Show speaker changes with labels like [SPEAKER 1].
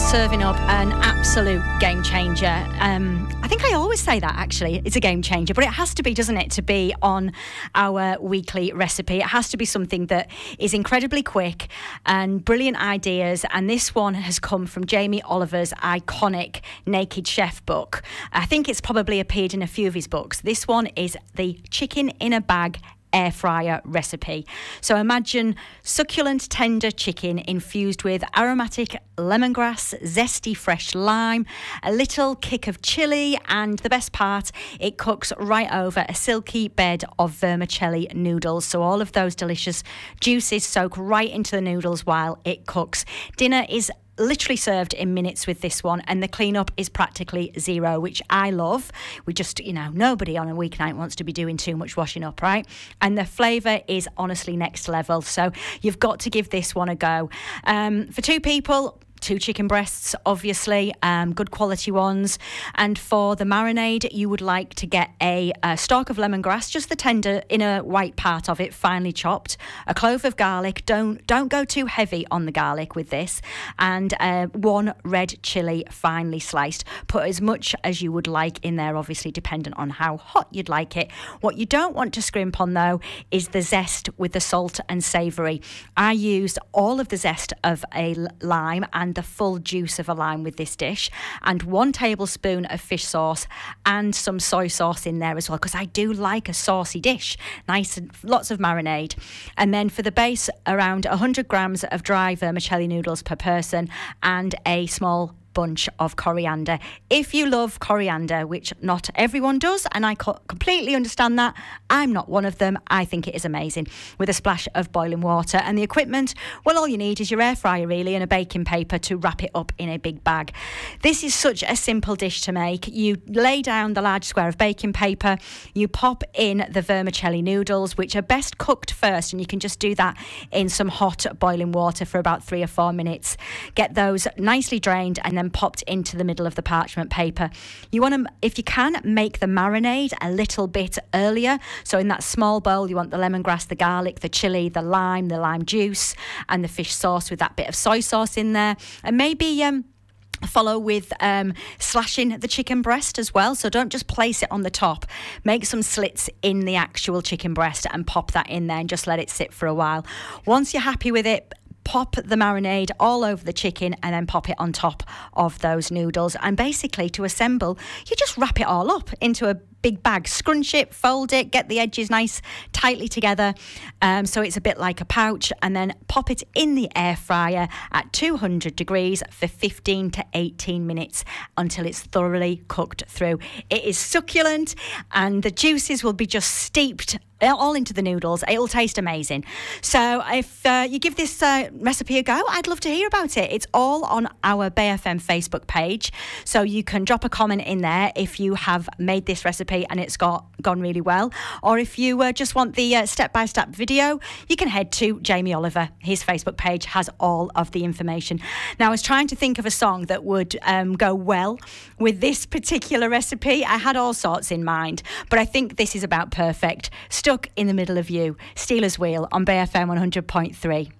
[SPEAKER 1] serving up an absolute game changer. I think I always say that, actually. It's a game changer, but it has to be, doesn't it, to be on our weekly recipe. It has to be something that is incredibly quick and brilliant ideas. And this one has come from Jamie Oliver's iconic Naked Chef book. I think it's probably appeared in a few of his books. This one is the chicken in a bag air fryer recipe. So imagine succulent tender chicken infused with aromatic lemongrass, zesty fresh lime, a little kick of chilli, and the best part, it cooks right over a silky bed of vermicelli noodles. So all of those delicious juices soak right into the noodles while it cooks. Dinner is literally served in minutes with this one, and the cleanup is practically zero, which I love. We just, nobody on a weeknight wants to be doing too much washing up, right? And the flavour is honestly next level. So you've got to give this one a go. For two people, 2 chicken breasts, obviously, good quality ones. And for the marinade, you would like to get a stalk of lemongrass, just the tender inner white part of it, finely chopped. A clove of garlic. Don't go too heavy on the garlic with this. And 1 red chilli, finely sliced. Put as much as you would like in there, obviously, dependent on how hot you'd like it. What you don't want to scrimp on, though, is the zest with the salt and savoury. I used all of the zest of a lime and the full juice of a lime with this dish, and 1 tablespoon of fish sauce and some soy sauce in there as well, because I do like a saucy dish, nice and lots of marinade. And then for the base, around 100 grams of dry vermicelli noodles per person and a small bunch of coriander. If you love coriander, which not everyone does, and I completely understand that, I'm not one of them. I think it is amazing, with a splash of boiling water. And the equipment, well, all you need is your air fryer really and a baking paper to wrap it up in a big bag. This is such a simple dish to make. You lay down the large square of baking paper, you pop in the vermicelli noodles, which are best cooked first, and you can just do that in some hot boiling water for about 3 or 4 minutes. Get those nicely drained and then popped into the middle of the parchment paper. You want to, if you can, make the marinade a little bit earlier. So in that small bowl, you want the lemongrass, the garlic, the chilli, the lime juice, and the fish sauce with that bit of soy sauce in there. And maybe follow with slashing the chicken breast as well. So don't just place it on the top. Make some slits in the actual chicken breast and pop that in there and just let it sit for a while. Once you're happy with it, pop the marinade all over the chicken and then pop it on top of those noodles. And basically, to assemble, you just wrap it all up into a big bag, scrunch it, fold it, get the edges nice tightly together so it's a bit like a pouch, and then pop it in the air fryer at 200 degrees for 15 to 18 minutes until it's thoroughly cooked through. It is succulent and the juices will be just steeped all into the noodles. It'll taste amazing. So if you give this recipe a go, I'd love to hear about it. It's all on our Bay FM Facebook page, so you can drop a comment in there if you have made this recipe and it's gone really well, or if you just want the step-by-step video, you can head to Jamie Oliver. His Facebook page has all of the information. Now, I was trying to think of a song that would go well with this particular recipe. I had all sorts in mind, but I think this is about perfect. Stuck in the Middle of You, Stealers Wheel on Bay FM 100.3.